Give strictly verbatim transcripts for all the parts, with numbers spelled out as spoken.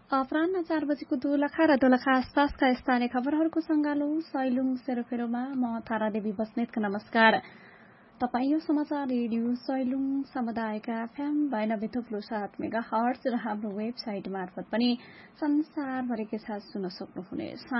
अपराह्न चार बजेको दोलखा र दोलखा आसपासका स्थानीय खबरहरूको संगालो सैलुङ सेरोफेरोमा म तारादेवी बस्नेतको नमस्कार। तपाईँ यो समाचार रेडियो सैलुङ समुदायका एफएम बयानब्बे थुप्रो सात मेगा हर्ट्ज र हाम्रो वेबसाइट मार्फत पनि संसारभरिकै साथ सुन्न सक्नुहुनेछ।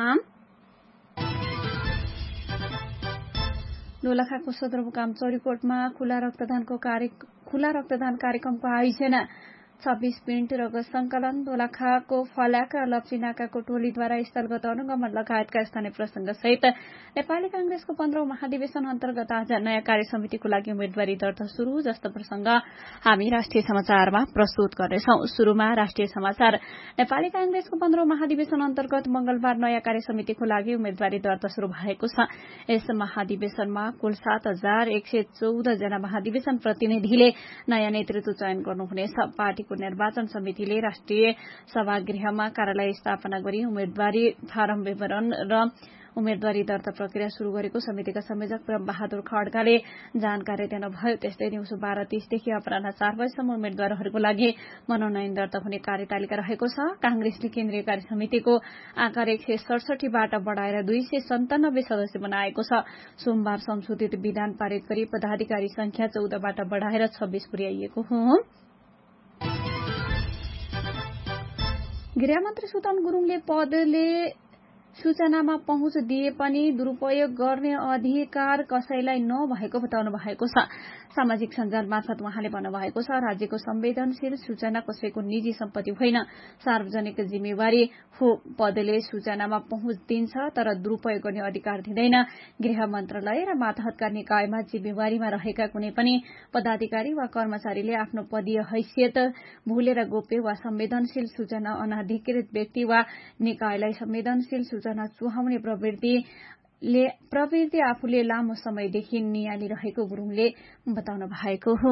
दोलखाको सदरमुकाम चौरीकोटमा खुला रक्तदानको कार्य खुला रक्तदान कार्यक्रमको आयोजना। छब्बीस मिनट रगत संकलन दोलखाको फल्याक र लप्चीनाकाको टोलीद्वारा स्थलगत अनुगमन लगायतका स्थानीय प्रसंग सहित नेपाली कांग्रेसको पन्ध्रौं महाधिवेशन अन्तर्गत आज नयाँ कार्य समितिको लागि उम्मेद्वारी दर्ता शुरू जस्तो प्रसंग हामी राष्ट्रिय समाचारमा प्रस्तुत गर्नेछौं। शुरूमा राष्ट्रिय समाचार। नेपाली कांग्रेसको पन्ध्रौं महाधिवेशन अन्तर्गत मंगलबार नयाँ कार्य समितिको लागि उम्मेद्वारी दर्ता शुरू भएको छ। यस महाधिवेशनमा कुल सात हजार एक सय चौध जना महाधिवेशन प्रतिनिधिले नयाँ नेतृत्व चयन गर्नुहुनेछ। पार्टी निर्वाचन समितिले राष्ट्रिय सभागृहमा कार्यालय स्थापना गरी उम्मेद्वारी फारम विवरण र उम्मेद्वारी दर्ता प्रक्रिया शुरू गरेको समितिका संयोजक ब्रह्म बहादुर खड्काले जानकारी दिनुभयो। त्यस्तै दिउँसो बाह्र तीसदेखि अपराह्न चार बजेसम्म उम्मेद्वारहरूको लागि मनोनयन दर्ता हुने कार्यतालिका रहेको छ। कांग्रेसले केन्द्रीय कार्य समितिको आकार एक सय सडसठीबाट बढ़ाएर दुई सय सन्तानब्बे सदस्य बनाएको छ। सोमबार संशोधित विधान पारित गरी पदाधिकारी संख्या चौधबाट बढ़ाएर छब्बीस पुर्याइएको हो। गृहमन्त्री सुदन गुरूङले पदले सूचनामा पहुँच दिए पनि दुरूपयोग गर्ने अधिकार कसैलाई नभएको बताउनु भएको छ। सामाजिक सञ्जाल मार्फत उहाँले भन्नुभएको छ, राज्यको संवेदनशील सूचना कसैको निजी सम्पत्ति होइन, सार्वजनिक जिम्मेवारी हो। पदले सूचनामा पहुँच दिन्छ तर दुरूपयोग गर्ने अधिकार दिँदैन। गृह मन्त्रालय र मातहतका निकायमा जिम्मेवारीमा रहेका कुनै पनि पदाधिकारी वा कर्मचारीले आफ्नो पदीय हैसियत भूलेर गोप्य वा संवेदनशील सूचना अनाधिकृत व्यक्ति वा निकायलाई संवेदनशील सूचना चुहाउने प्रवृत्ति प्रवृत्ति आफूले लामो समयदेखि नियालिरहेको गुरूङले बताउनु भएको हो।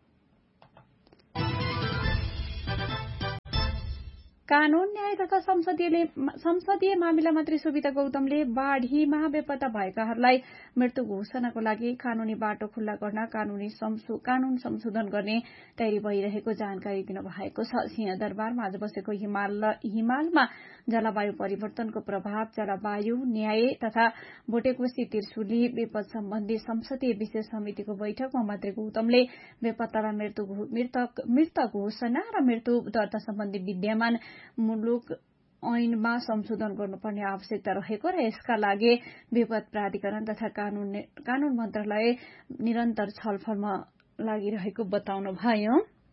कानून न्याय तथा संसदीय मामिला मन्त्री सुविता गौतमले बाढ़ीमा बेपत्ता भएकाहरूलाई मृत्यु घोषणाको लागि कानूनी बाटो खुल्ला गर्न कानूनी कानून संशोधन गर्ने तयारी भइरहेको जानकारी दिनुभएको छ। सिंहदरबारमा आज बसेको हिमालमा जलवायु परिवर्तनको प्रभाव, जलवायु न्याय तथा भोटेकोशी त्रिशुली बेपत सम्बन्धी संसदीय विशेष समितिको बैठकमा मन्त्री गौतमले बेपत्तालाई मृत घोषणा र मृत्यु दर्ता सम्बन्धी विद्यमान मुलुक ऐनमा संशोधन गर्नुपर्ने आवश्यकता रहेको र यसका लागि विपद प्राधिकरण तथा कानून मन्त्रालय निरन्तर छलफलमा लागिरहेको बताउनुभयो।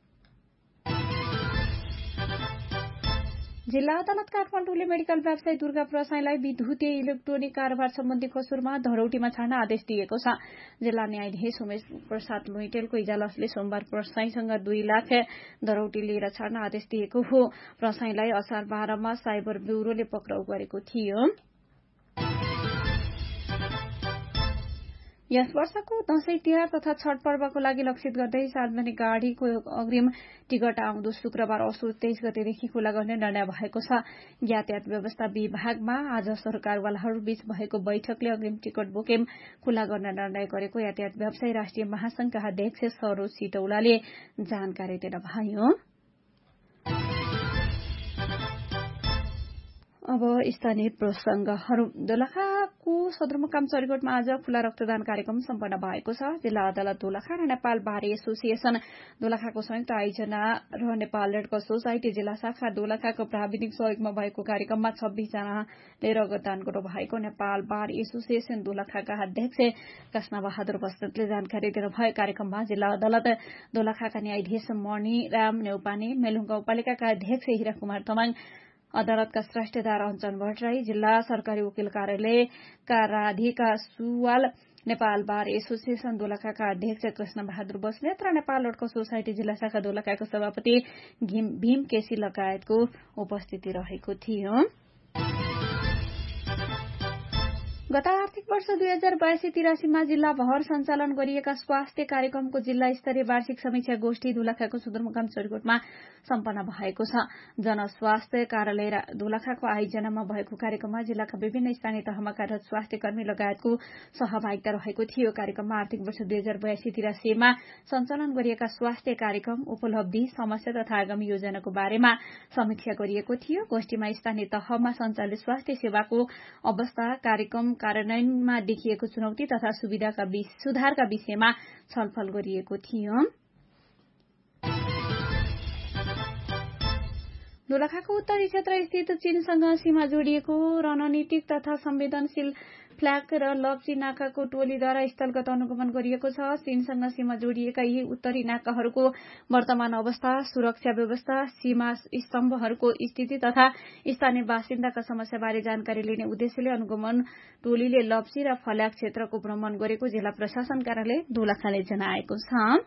जिल्ला अदालत काठमाडौँले मेडिकल व्यवसायी दुर्गा प्रसाईलाई विद्युतीय इलेक्ट्रोनिक कारोबार सम्बन्धी कसुरमा धरौटीमा छाड्न आदेश दिएको छ। जिल्ला न्यायाधीश उमेश प्रसाद लुइटेलको इजलासले सोमबार प्रसाईसँग दुई लाख धरौटी लिएर छाड्न आदेश दिएको हो। प्रसाईलाई असार बाह्रमा साइबर ब्यूरोले पक्राउ गरेको थियो। यस वर्षको दशैं तिहार तथा छठ पर्वको लागि लक्षित गर्दै सार्वजनिक गाड़ीको अग्रिम टिकट आउँदो शुक्रबार असोज तेइस गतेदेखि खुला गर्ने निर्णय भएको छ। यातायात व्यवस्था विभागमा आज सरकारवालाहरूबीच भएको बैठकले अग्रिम टिकट बुकिङ खुला गर्न निर्णय गरेको यातायात व्यवसायी राष्ट्रिय महासंघका अध्यक्ष सरोज सिटौलाले जानकारी दिनुभयो। अब स्थानीय प्रसंगहरू। दोलखाको सदरमुकाम चौरीकोटमा आज खुला रक्तदान कार्यक्रम सम्पन्न भएको छ। जिल्ला अदालत दोलखा र नेपाल बार एसोसिएशन दोलखाको संयुक्त आयोजना र नेपाल रेड क्रस सोसाइटी जिल्ला शाखा दोलखाको प्राविधिक सहयोगमा भएको कार्यक्रममा छब्बीस जनाले रक्तदान गर्नुभएको नेपाल बार एसोसिएशन दोलखाका अध्यक्ष कृष्ण बहादुर बस्नेतले जानकारी दिनुभयो। कार्यक्रममा जिल्ला अदालत दोलखाका न्यायाधीश मणिराम नेउपाने, मेलुङ गाउँपालिकाका अध्यक्ष हिरा कुमार तमाङ, अदालतका श्रेष्ठदार अञ्चन भट्टराई, जिल्ला सरकारी वकिल कार्यालयका राधिका सुवाल, नेपाल बार एसोसिएशन दोलखाका अध्यक्ष कृष्ण बहादुर बस्नेत र नेपाल लड्को सोसाइटी जिल्ला शाखा दोलखाका सभापति भीम केसी लगायतको उपस्थिति रहेको थियो। गत आर्थिक वर्ष दुई हजार बयासी तिरासीमा जिल्लाभर सञ्चालन गरिएका स्वास्थ्य कार्यक्रमको जिल्ला स्तरीय वार्षिक समीक्षा गोष्ठी दोलखाको सदरमुकाम चौरीकोटमा सम्पन्न भएको छ। जनस्वास्थ्य कार्यालय दोलखाको आयोजनामा भएको कार्यक्रममा जिल्लाका विभिन्न स्थानीय तहमा कार्यरत स्वास्थ्य कर्मी लगायतको सहभागिता रहेको थियो। कार्यक्रममा आर्थिक वर्ष दुई हजार बयासी तिरासीमा सञ्चालन गरिएका स्वास्थ्य कार्यक्रम, उपलब्धि, समस्या तथा आगामी योजनाको बारेमा समीक्षा गरिएको थियो। गोष्ठीमा स्थानीय तहमा सञ्चालित स्वास्थ्य सेवाको अवस्था, कार्यक्रम कार्यान्वयनमा देखिएको चुनौती तथा सुविधाका सुधारका विषयमा छलफल गरिएको थियो। दोलखाको उत्तरी क्षेत्र स्थित चीनसँग सीमा जोडिएको रणनीतिक तथा संवेदनशील फ्ल्याग र लप्ची नाकाको टोलीद्वारा स्थलगत अनुगमन गरिएको छ। चीनसँग सीमा जोडिएका यी उत्तरी नाकाहरूको वर्तमान अवस्था, सुरक्षा व्यवस्था, सीमा स्तम्भहरूको स्थिति तथा स्थानीय बासिन्दाका समस्याबारे जानकारी लिने उद्देश्यले अनुगमन टोलीले लप्ची र फल्याग क्षेत्रको भ्रमण गरेको जिल्ला प्रशासन कार्यालय दोलखाले जनाएको छ।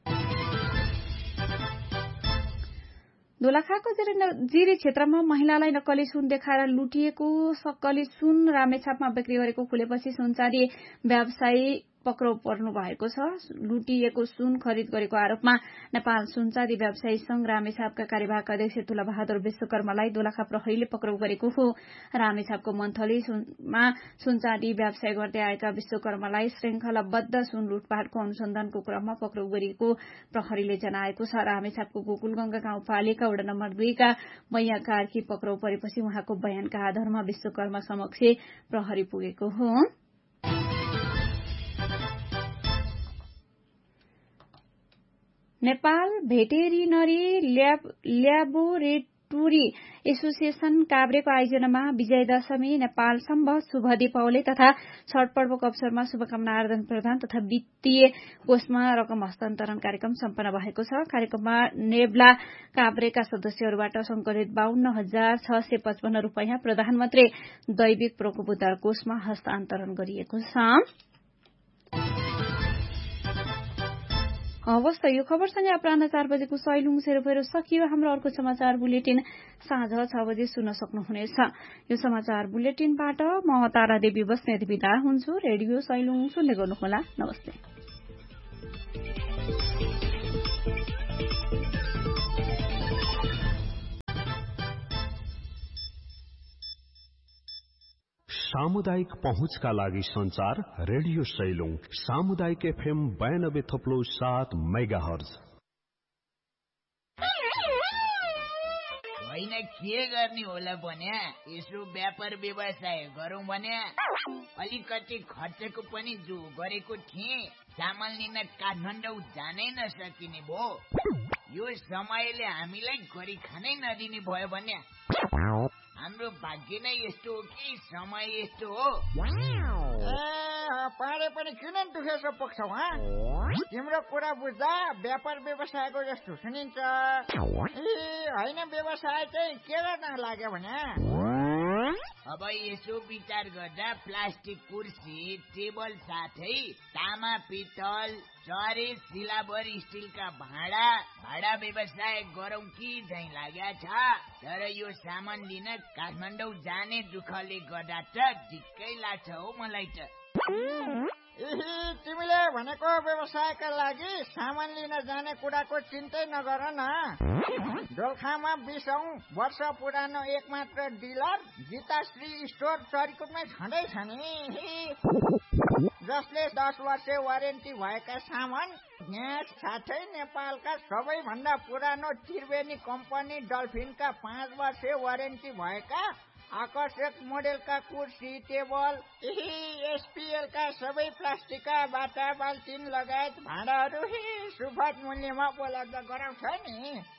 दोलखाको जिरी क्षेत्रमा महिलालाई नक्कली सुन देखाएर लुटिएको सक्कली सुन रामेछापमा बिक्री गरेको खुलेपछि सुनचाँदी व्यवसायी पक्राउ पर्नु भएको छ। लुटिएको सुन खरिद गरेको आरोपमा नेपाल सुनचाँदी व्यवसायी संघ रामेछापका कार्यवाहक अध्यक्ष तुला बहादुर विश्वकर्मालाई दोलखा प्रहरीले पक्राउ गरेको हो। रामेछापको मन्थलीमा सुनचाँदी व्यवसाय गर्दै आएका विश्वकर्मालाई श्रृंखलाबद्ध सुन लुटपाटको अनुसन्धानको क्रममा पक्राउ गरिएको प्रहरीले जनाएको छ। रामेछापको गोकुलगंगा गाउँपालिका वडा नम्बर दुईका मैया कार्की पक्राउ परेपछि उहाँको बयानका आधारमा विश्वकर्मा समक्ष प्रहरी पुगेको हो। नेपाल भेटेरिनरी ल्याबोरेटोरी एसोसिएशन काभ्रेको आयोजनामा विजय दशमी, नेपाल सम्भ, शुभ दीपावली तथा छठ पर्वको अवसरमा शुभकामना आदान प्रदान तथा वित्तीय कोषमा रकम हस्तान्तरण कार्यक्रम सम्पन्न भएको छ। कार्यक्रममा नेब्ला काभ्रेका सदस्यहरूबाट संकलित बाहन्न हजार छ सय पचपन्न रूपियाँ प्रधानमन्त्री दैविक प्रकोपोद्धार कोषमा हस्तान्तरण गरिएको छ। हवस् त यो खबरसँगै अपराह्न चार बजेको सैलुङ सेरोफेरो सकियो। हाम्रो अर्को समाचार बुलेटिन साँझ छ बजे सुन्न सक्नुहुनेछ। यो समाचार बुलेटिनबाट म तारा देवी बस्नेत बिदा हुन्छु। रेडियो सैलुङ सुन्दै गर्नुहोला। नमस्ते। सामुदायिक पहुँचका लागि संचार रेडियो सैलुङ सामुदायिक एफएम बयानब्बे थप्लो सात मेगा हर्ज। होइन के गर्ने होला भन्या, यसो व्यापार व्यवसाय गरौँ भन्या अलिकति खर्चको पनि जो गरेको थिएँ, सामान लिन काठमाडौँ जानै नसकिने भो। यो समयले हामीलाई गरी खानै नदिने भयो भन्या। हाम्रो भाग्य नै यस्तो हो कि समय यस्तो हो। पारे पनि किन दुखेसो पुग्छौ? तिम्रो कुरा बुझ्दा व्यापार व्यवसायको जस्तो सुनिन्छ। होइन व्यवसाय चाहिँ के गर्न लाग्यो भने अब यसो विचार गर्दा प्लास्टिक कुर्सी, टेबल साथै तामा, पित्तल, चरे, सिलाबर, स्टिलका भाँडा भाँडा व्यवसाय गरौँ कि झैँ लाग्या छ। तर यो सामान लिन काठमाडौँ जाने दुःखले गर्दा त ढिक्कै लाग्छ हो मलाई त। तिमीले भनेको व्यवसायका लागि सामान लिन जाने कुराको चिन्तै नगर न। दोलखामा बीसौं वर्ष पुरानो एक मात्र डिलर गीताश्री स्टोर चरीकोटमै छँदैछ नि, जसले दस वर्ष वारेन्टी भएका सामान ग्यास साथै नेपालका सबैभन्दा पुरानो त्रिवेणी कम्पनी डल्फिनका पाँच वर्ष वारेन्टी भएका आकर्षक मोडेलका कुर्सी, टेबल, एसपीएलका सबै प्लास्टिकका बाटा, बाल्टिन लगायत भाँडाहरू सुपथ मूल्यमा उपलब्ध गराउँछ नि।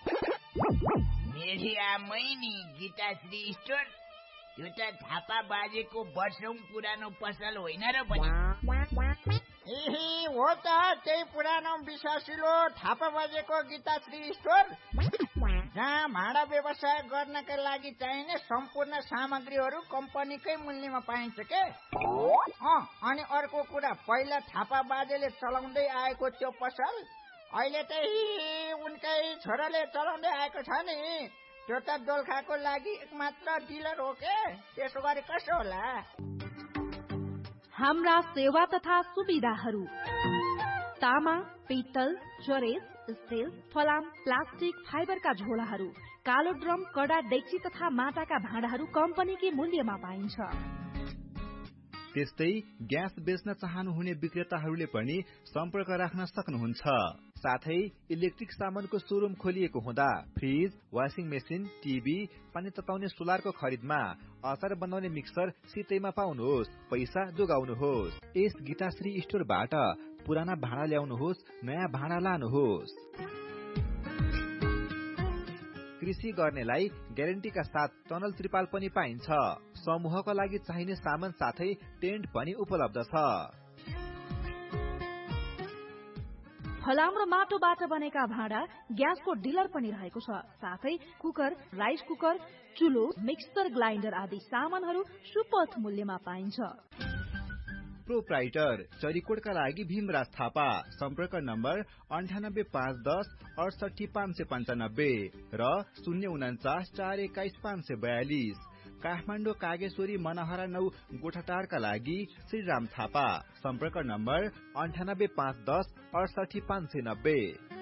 मेरी आमै नि गीताश्री स्टोर, त्यो त थापा बाजेको वर्षौं पुरानो पसल होइन र पनि। हो त, त्यही पुरानो विश्वासिलो थापा बाजेको गीताश्री स्टोर, जहाँ भाँडा व्यवसाय गर्नका लागि चाहिने सम्पूर्ण सामग्रीहरू कम्पनीकै मूल्यमा पाइन्छ के। अनि अर्को कुरा, पहिला थापा बाजेले चलाउँदै आएको त्यो पसल अहिले त उनकै छोराले चलाउँदै आएको छ नि। त्यो त दोलखाको लागि एकमात्र डिलर हो के। त्यसो गरे कसो होला? हाम्रा सेवा तथा सुविधाहरू तामा, पित्तल, चरेस, स्टिल, फलाम, प्लास्टिक, फाइबरका झोलाहरू, कालो ड्रम, कडा डेक्ची तथा माटाका भाँडाहरू कम्पनीकै मूल्यमा पाइन्छ। त्यस्तै ग्यास बेच्न चाहनुहुने विक्रेताहरूले पनि सम्पर्क राख्न सक्नुहुन्छ। साथै इलेक्ट्रिक सामानको शोरूम खोलिएको हुँदा फ्रिज, वाशिङ मेसिन, टिभी, पानी तताउने सोलरको खरिदमा अचार बनाउने मिक्सर सितैमा पाउनुहोस्, पैसा जोगाउनुहोस्। यस गीताश्री स्टोरबाट पुराना भाँडा ल्याउनुहोस्, नयाँ भाँडा लानुहोस्। कृषि गर्नेलाई ग्यारेन्टीका साथ टनल त्रिपाल पनि पाइन्छ। समूहका लागि चाहिने सामान साथै टेन्ट पनि उपलब्ध छ। फलाम र माटोबाट बनेका भाँडा ग्यासको डिलर पनि रहेको छ। साथै cooker, rice cooker, चुलो, mixer grinder आदि सामानहरू सुपथ मूल्यमा पाइन्छ। प्रोप्राइटर चरीकोटका लागि भीमराज थापा। सम्पर्क नम्बर अन्ठानब्बे पाँच दस अडसठी पाँच सय पन्चानब्बे र शून्य उन्चास चार एक्काइस पाँच सय बयालिस। काठमाडौँ कागेश्वरी मनहरा नौ गोठाटारका लागि श्रीराम थापा। सम्पर्क नम्बर अन्ठानब्बे पाँच दस अडसठी पाँच सय नब्बे।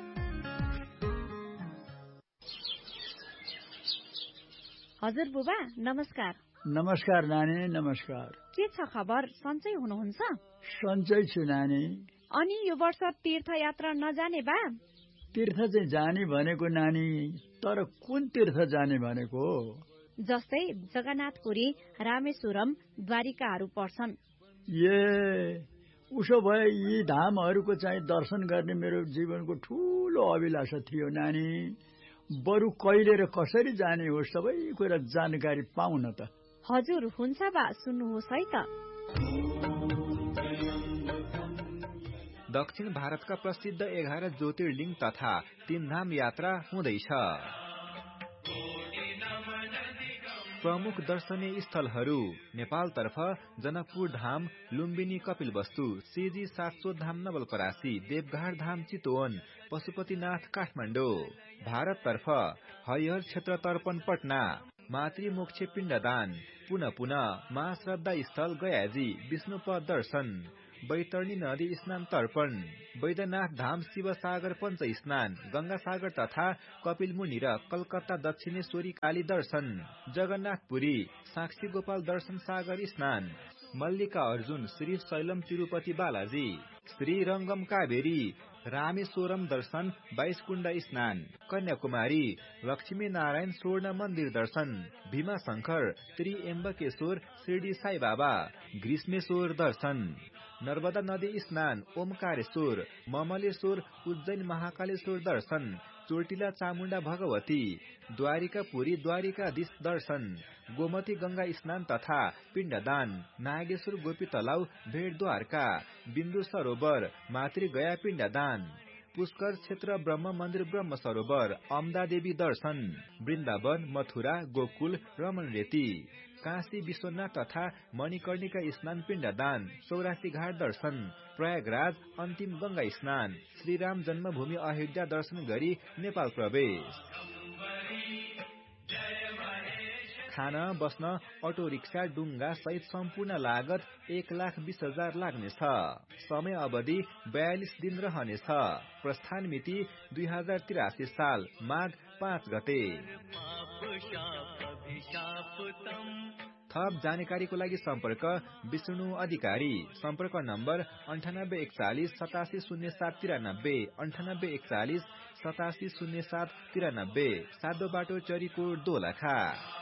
हजुर बुबा नमस्कार। नमस्कार नानी, नमस्कार। के छ खबर? सन्चै हुनुहुन्छ? सन्चै छु नानी। अनि यो वर्ष तीर्थ यात्रा नजाने बा? तीर्थ चाहिँ जाने भनेको नानी, तर कुन तीर्थ जाने भनेको? जस्तै जगन्नाथपुरी, रामेश्वरम, द्वारिकाहरू पर्छन्। ए उसो भए यी धामहरूको चाहिँ दर्शन गर्ने मेरो जीवनको ठूलो अभिलाषा थियो नानी। बरु कहिले र कसरी जाने हो सबै कुरा जानकारी पाउन त। हजुर हुन्छ बा, सुन्नुहोस् है त। दक्षिण भारतका प्रसिद्ध एघार ज्योतिर्लिङ्ग तथा तीन धाम यात्रा हुँदैछ। प्रमुख दर्शनीय स्थलहरू नेपालतर्फ जनकपुर धाम, लुम्बिनी कपिलवस्तु, सिजी सातसो धाम नवलपरासी, देवघाट धाम चितवन, पशुपतिनाथ काठमाडौँ। भारततर्फ हरिहर क्षेत्र तर्पण पटना, मातृमोक्ष पिण्डदान, पुनः पुनः महाश्रद्धा स्थल गयाजी, विष्णुपद दर्शन, बैतरणी नदी स्नान तर्पण, बैद्यनाथ धाम शिवसागर पञ्च स्नान, गंगासागर तथा कपिलमुनि र कलकत्ता दक्षिणेश्वरी काली दर्शन, जगन्नाथपुरी साक्षी गोपाल दर्शन सागर स्नान, मल्लिका अर्जुन श्री शैलम तिरुपति बालाजी, श्री रंगम कावेरी रामेश्वरम दर्शन बाइस कुण्ड स्नान, कन्याकुमारी लक्ष्मी नारायण स्वर्ण मन्दिर दर्शन, भीमा शंकर त्रिएम्बकेश्वर शिरडी साई बाबा, ग्रीष्मेश्वर दर्शन, नर्मदा नदी स्नान, ओमकारेश्वर, ममलेश्वर उज्जैन महाकालेश्वर दर्शन, चोटिला चामुण्डा भगवती, द्वारिकापुरी द्वारिकाधीश दर्शन, गोमती गंगा स्नान तथा पिण्डदान, नागेश्वर गोपी तलाउ भेट द्वारका, बिन्दु सरोवर मातृ गया पिण्डदान, पुष्कर क्षेत्र ब्रह्म मन्दिर ब्रह्म सरोवर, अमदा देवी दर्शन, वृन्दावन मथुरा गोकुल रमण रेती, काशी विश्वनाथ तथा मणिकर्णिका स्नान पिण्डदान, चौरासी घाट दर्शन, प्रयागराज अन्तिम गंगा स्नान, श्रीराम जन्मभूमि अयोध्या दर्शन गरी नेपाल प्रवेश। खाना बस्न अटो रिक्सा डुङ्गा सहित सम्पूर्ण लागत एक लाख बीस हजार लाग्नेछ। समय अवधि बयालिस दिन रहनेछ। प्रस्थान मिति दुई हजार तिरासी साल माघ पाँच गते। थप जानकारीको लागि सम्पर्क विष्णु अधिकारी। सम्पर्क नम्बर अन्ठानब्बे एकचालिस सतासी शून्य सात तिरानब्बे, अन्ठानब्बे एकचालिस सतासी शून्य सात तिरानब्बे। सातो बाटो चरीकोट दोलखा।